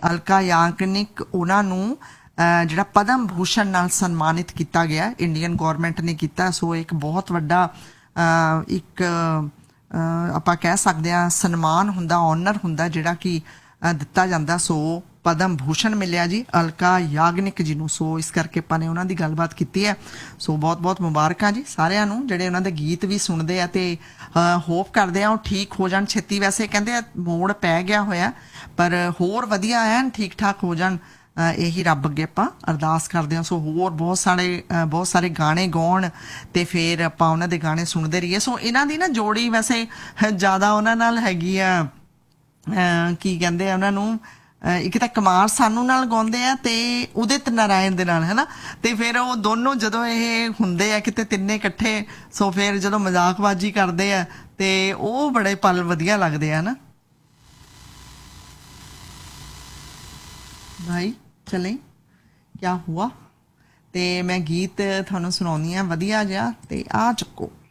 ਅਲਕਾ ਯਾਗਨਿਕ ਉਹਨਾਂ ਨੂੰ ਜਿਹੜਾ ਪਦਮ ਭੂਸ਼ਣ ਨਾਲ ਸਨਮਾਨਿਤ ਕੀਤਾ ਗਿਆ, ਇੰਡੀਅਨ ਗੌਰਮੈਂਟ ਨੇ ਕੀਤਾ। ਸੋ ਇੱਕ ਬਹੁਤ ਵੱਡਾ ਇੱਕ ਆਪਾਂ ਕਹਿ ਸਕਦੇ ਹਾਂ ਸਨਮਾਨ ਹੁੰਦਾ, ਆਨਰ ਹੁੰਦਾ ਜਿਹੜਾ ਕਿ ਦਿੱਤਾ ਜਾਂਦਾ। ਸੋ ਪਦਮ ਭੂਸ਼ਣ ਮਿਲਿਆ ਜੀ ਅਲਕਾ ਯਾਗਨਿਕ ਜੀ ਨੂੰ। ਸੋ ਇਸ ਕਰਕੇ ਆਪਾਂ ਨੇ ਉਹਨਾਂ ਦੀ ਗੱਲਬਾਤ ਕੀਤੀ ਹੈ। ਸੋ ਬਹੁਤ ਬਹੁਤ ਮੁਬਾਰਕਾਂ ਜੀ ਸਾਰਿਆਂ ਨੂੰ ਜਿਹੜੇ ਉਹਨਾਂ ਦੇ ਗੀਤ ਵੀ ਸੁਣਦੇ ਆ, ਤੇ ਹੋਪ ਕਰਦੇ ਆ ਉਹ ਠੀਕ ਹੋ ਜਾਣ ਛੇਤੀ। ਵੈਸੇ ਕਹਿੰਦੇ ਮੋੜ ਪੈ ਗਿਆ ਹੋਇਆ, ਪਰ ਹੋਰ ਵਧੀਆ ਐਨ ਠੀਕ ਠਾਕ ਹੋ ਜਾਣ, ਇਹੀ ਰੱਬ ਅੱਗੇ ਆਪਾਂ ਅਰਦਾਸ ਕਰਦੇ ਹਾਂ। ਸੋ ਹੋਰ ਬਹੁਤ ਸਾਰੇ ਗਾਣੇ ਗਾਉਣ ਤੇ ਫਿਰ ਆਪਾਂ ਉਹਨਾਂ ਦੇ ਗਾਣੇ ਸੁਣਦੇ ਰਹੀਏ। ਸੋ ਇਹਨਾਂ ਦੀ ਨਾ ਜੋੜੀ ਵੈਸੇ ਜ਼ਿਆਦਾ ਉਹਨਾਂ ਨਾਲ ਹੈਗੀ ਆ, ਕੀ ਕਹਿੰਦੇ ਆ ਉਹਨਾਂ ਨੂੰ, ਇੱਕ ਤਾਂ ਕੁਮਾਰ ਸਾਨੂ ਨਾਲ ਗਾਉਂਦੇ ਆ ਤੇ ਉਦਿਤ ਨਾਰਾਇਣ ਦੇ ਨਾਲ, ਹੈ ਨਾ। ਤੇ ਫਿਰ ਉਹ ਦੋਨੋਂ ਜਦੋਂ ਇਹ ਹੁੰਦੇ ਆ ਕਿਤੇ ਤਿੰਨੇ ਇਕੱਠੇ, ਸੋ ਫਿਰ ਜਦੋਂ ਮਜ਼ਾਕਬਾਜੀ ਕਰਦੇ ਆ ਤੇ ਉਹ ਬੜੇ ਪਲ ਵਧੀਆ ਲੱਗਦੇ ਆ ਨਾ। ਭਾਈ ਚਲੇ ਕਿਆ ਹੁਆ, ਤੇ ਮੈਂ ਗੀਤ ਤੁਹਾਨੂੰ ਸੁਣਾਉਂਦੀ ਹਾਂ ਵਧੀਆ ਜਿਹਾ, ਤੇ ਆ ਚੱਕੋ।